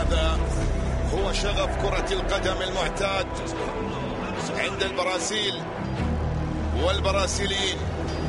هذا هو شغف كرة القدم المعتاد عند البرازيل والبرازيليين.